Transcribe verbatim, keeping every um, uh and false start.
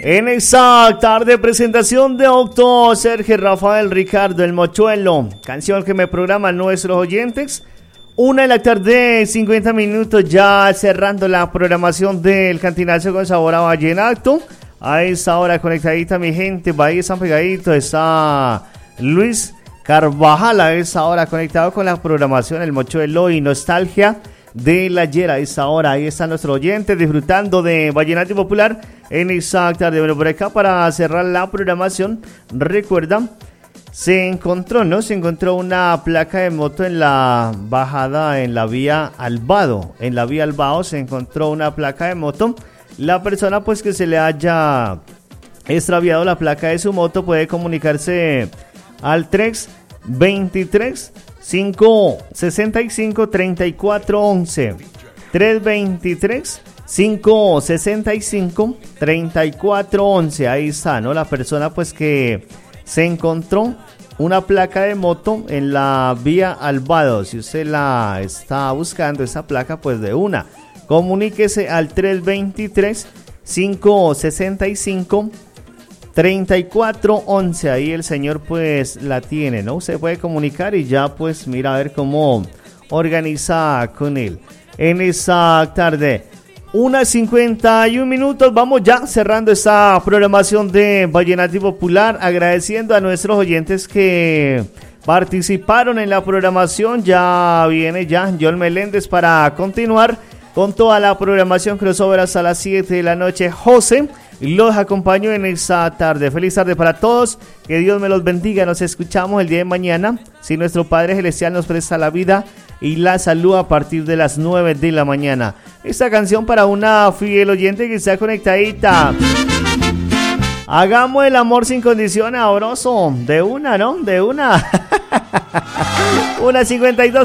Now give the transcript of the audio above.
En esa tarde, presentación de Octo, Sergio Rafael Ricardo, el Mochuelo, canción que me programan nuestros oyentes. Una de la tarde, cincuenta minutos, ya cerrando la programación del Cantinazo con sabor a vallenato. A esa hora conectadita mi gente, ahí están pegaditos, está Luis Carvajal a esa hora conectado con la programación, el Mochuelo y Nostalgia de la ayer. A esa hora, ahí están nuestros oyentes disfrutando de Vallenato Popular en esa tarde. Bueno, por acá para cerrar la programación, recuerda, se encontró, ¿no? Se encontró una placa de moto en la bajada en la vía Albado. En la vía Albado se encontró una placa de moto. La persona pues que se le haya extraviado la placa de su moto puede comunicarse al tres veintitrés, cinco sesenta y cinco, treinta y cuatro once. tres veintitrés, cinco sesenta y cinco, treinta y cuatro once. Ahí está, ¿no? La persona pues que se encontró una placa de moto en la vía Albado. Si usted la está buscando, esa placa, pues de una, comuníquese al tres veintitrés, cinco sesenta y cinco, treinta y cuatro once. Ahí el señor pues la tiene, ¿no? Usted puede comunicar y ya pues mira a ver cómo organiza con él en esa tarde. Una cincuenta y un minutos, vamos ya cerrando esta programación de Vallenato Popular, agradeciendo a nuestros oyentes que participaron en la programación. Ya viene ya John Meléndez para continuar con toda la programación crossover hasta las siete de la noche. José los acompaño en esta tarde. Feliz tarde para todos, que Dios me los bendiga. Nos escuchamos el día de mañana, si nuestro Padre Celestial nos presta la vida y la salud, a partir de las nueve de la mañana. Esta canción para una fiel oyente que está conectadita. Hagamos el amor sin condiciones, amoroso. De una, ¿no? De una. Una cincuenta y dos.